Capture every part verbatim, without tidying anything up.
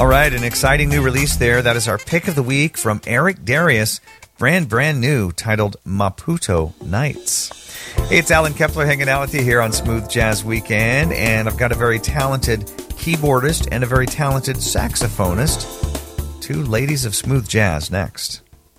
All right, an exciting new release there. That is our pick of the week from Eric Darius, brand, brand new, titled Maputo Nights. Hey, it's Alan Kepler hanging out with you here on Smooth Jazz Weekend, and I've got a very talented keyboardist and a very talented saxophonist. Two ladies of smooth jazz next.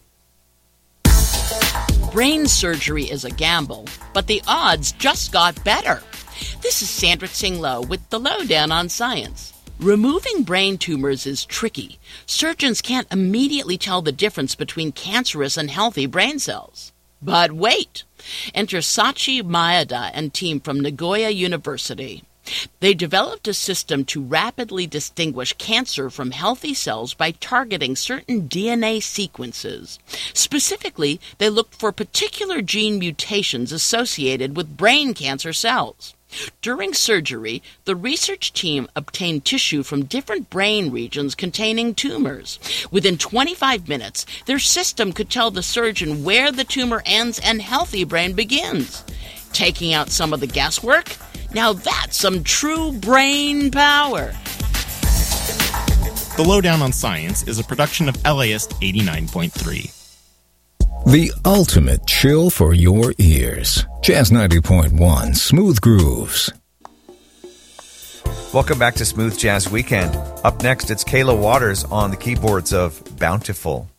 Brain surgery is a gamble, but the odds just got better. This is Sandra Tsing-Loh with the Lowdown on Science. Removing brain tumors is tricky. Surgeons can't immediately tell the difference between cancerous and healthy brain cells. But wait! Enter Sachi Maeda and team from Nagoya University. They developed a system to rapidly distinguish cancer from healthy cells by targeting certain D N A sequences. Specifically, they looked for particular gene mutations associated with brain cancer cells. During surgery, the research team obtained tissue from different brain regions containing tumors. Within twenty-five minutes, their system could tell the surgeon where the tumor ends and healthy brain begins. Taking out some of the guesswork? Now that's some true brain power. The Lowdown on Science is a production of L A S eighty-nine point three. The ultimate chill for your ears. Jazz ninety point one, Smooth Grooves. Welcome back to Smooth Jazz Weekend. Up next, it's Kayla Waters on the keyboards of Bountiful.